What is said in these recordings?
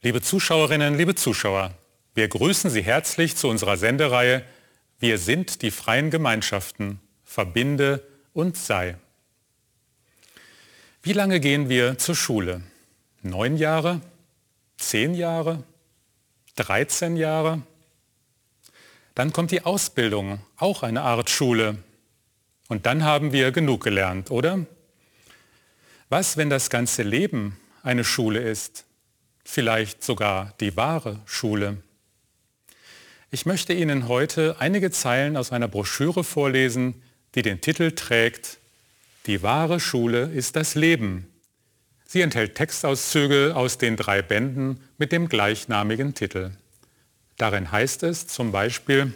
Liebe Zuschauerinnen, liebe Zuschauer, wir grüßen Sie herzlich zu unserer Sendereihe Wir sind die freien Gemeinschaften, verbinde und sei. Wie lange gehen wir zur Schule? 9 Jahre? 10 Jahre? 13 Jahre? Dann kommt die Ausbildung, auch eine Art Schule. Und dann haben wir genug gelernt, oder? Was, wenn das ganze Leben eine Schule ist? Vielleicht sogar die wahre Schule. Ich möchte Ihnen heute einige Zeilen aus einer Broschüre vorlesen, die den Titel trägt Die wahre Schule ist das Leben. Sie enthält Textauszüge aus den 3 Bänden mit dem gleichnamigen Titel. Darin heißt es zum Beispiel: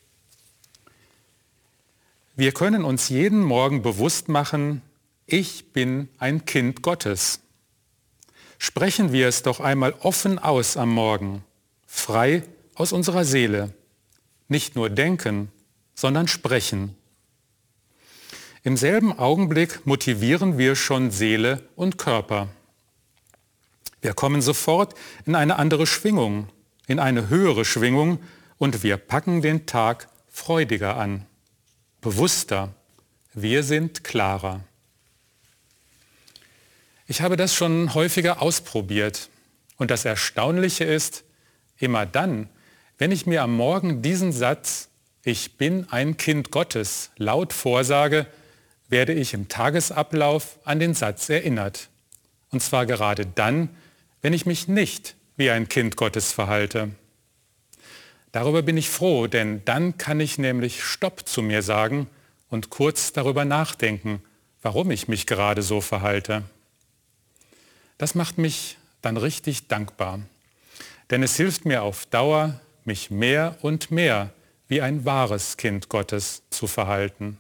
Wir können uns jeden Morgen bewusst machen, ich bin ein Kind Gottes. Sprechen wir es doch einmal offen aus am Morgen, frei aus unserer Seele. Nicht nur denken, sondern sprechen. Im selben Augenblick motivieren wir schon Seele und Körper. Wir kommen sofort in eine andere Schwingung, in eine höhere Schwingung und wir packen den Tag freudiger an, bewusster. Wir sind klarer. Ich habe das schon häufiger ausprobiert und das Erstaunliche ist, immer dann, wenn ich mir am Morgen diesen Satz Ich bin ein Kind Gottes laut vorsage, werde ich im Tagesablauf an den Satz erinnert. Und zwar gerade dann, wenn ich mich nicht wie ein Kind Gottes verhalte. Darüber bin ich froh, denn dann kann ich nämlich Stopp zu mir sagen und kurz darüber nachdenken, warum ich mich gerade so verhalte. Das macht mich dann richtig dankbar, denn es hilft mir auf Dauer, mich mehr und mehr wie ein wahres Kind Gottes zu verhalten.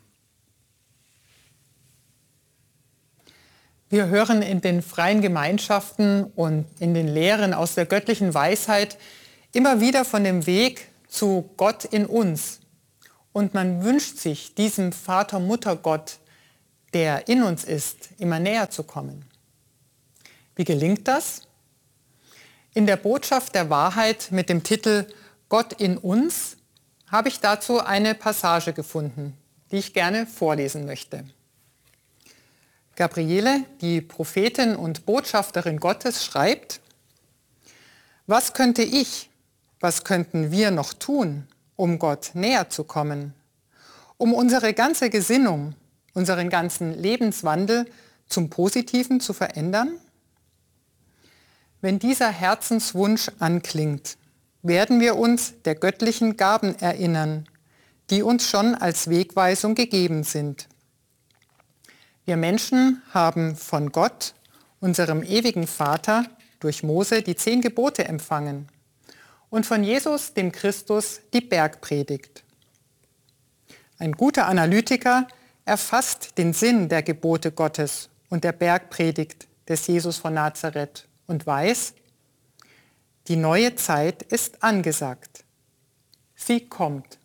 Wir hören in den freien Gemeinschaften und in den Lehren aus der göttlichen Weisheit immer wieder von dem Weg zu Gott in uns. Und man wünscht sich, diesem Vater-Mutter-Gott, der in uns ist, immer näher zu kommen. Wie gelingt das? In der Botschaft der Wahrheit mit dem Titel Gott in uns habe ich dazu eine Passage gefunden, die ich gerne vorlesen möchte. Gabriele, die Prophetin und Botschafterin Gottes, schreibt: Was könnte ich, was könnten wir noch tun, um Gott näher zu kommen, um unsere ganze Gesinnung, unseren ganzen Lebenswandel zum Positiven zu verändern? Wenn dieser Herzenswunsch anklingt, werden wir uns der göttlichen Gaben erinnern, die uns schon als Wegweisung gegeben sind. Wir Menschen haben von Gott, unserem ewigen Vater, durch Mose die 10 Gebote empfangen und von Jesus, dem Christus, die Bergpredigt. Ein guter Analytiker erfasst den Sinn der Gebote Gottes und der Bergpredigt des Jesus von Nazareth und weiß, die neue Zeit ist angesagt. Sie kommt.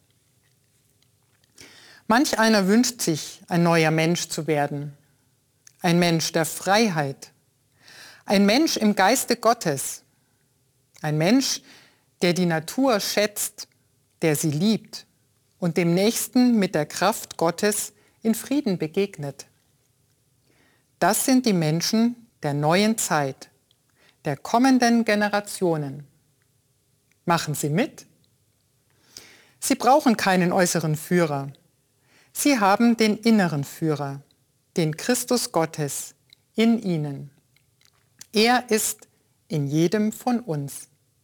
Manch einer wünscht sich, ein neuer Mensch zu werden. Ein Mensch der Freiheit. Ein Mensch im Geiste Gottes. Ein Mensch, der die Natur schätzt, der sie liebt und dem Nächsten mit der Kraft Gottes in Frieden begegnet. Das sind die Menschen der neuen Zeit, der kommenden Generationen. Machen Sie mit? Sie brauchen keinen äußeren Führer. Sie haben den inneren Führer, den Christus Gottes, in Ihnen. Er ist in jedem von uns.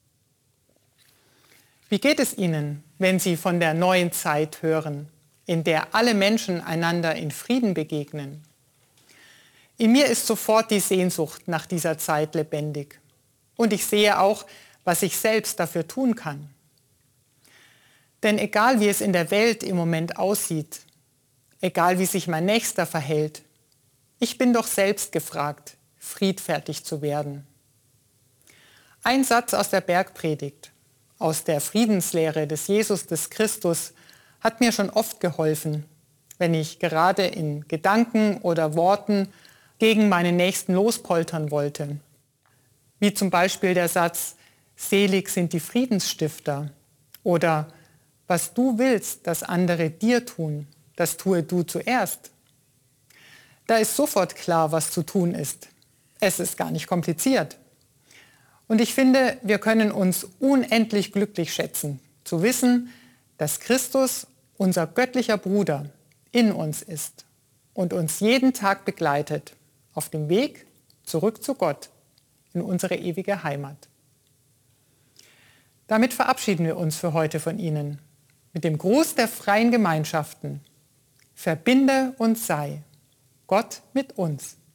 Wie geht es Ihnen, wenn Sie von der neuen Zeit hören, in der alle Menschen einander in Frieden begegnen? In mir ist sofort die Sehnsucht nach dieser Zeit lebendig. Und ich sehe auch, was ich selbst dafür tun kann. Denn egal wie es in der Welt im Moment aussieht, egal wie sich mein Nächster verhält, ich bin doch selbst gefragt, friedfertig zu werden. Ein Satz aus der Bergpredigt, aus der Friedenslehre des Jesus des Christus, hat mir schon oft geholfen, wenn ich gerade in Gedanken oder Worten gegen meinen Nächsten lospoltern wollte. Wie zum Beispiel der Satz: Selig sind die Friedensstifter oder was du willst, dass andere dir tun, das tue du zuerst. Da ist sofort klar, was zu tun ist. Es ist gar nicht kompliziert. Und ich finde, wir können uns unendlich glücklich schätzen, zu wissen, dass Christus, unser göttlicher Bruder, in uns ist und uns jeden Tag begleitet auf dem Weg zurück zu Gott in unsere ewige Heimat. Damit verabschieden wir uns für heute von Ihnen mit dem Gruß der freien Gemeinschaften. Verbinde und sei Gott mit uns.